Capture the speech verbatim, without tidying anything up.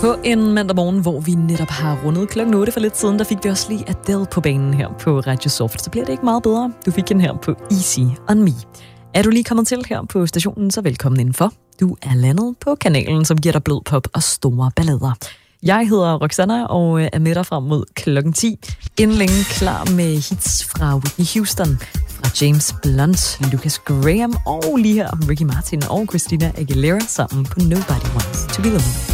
På en mandag morgen, hvor vi netop har rundet klokken otte for lidt siden, der fik vi også lige Adele på banen her på Radio Soft. Så bliver det ikke meget bedre. Du fik den her på Easy on Me. Er du lige kommet til her på stationen, så velkommen indenfor. Du er landet på kanalen, som giver dig blød pop og store ballader. Jeg hedder Roxanna og er med dig frem mod klokken ti. Inden længe klar med hits fra Whitney Houston, fra James Blunt, Lucas Graham og lige her Ricky Martin og Christina Aguilera sammen på Nobody Wants to Be Lonely.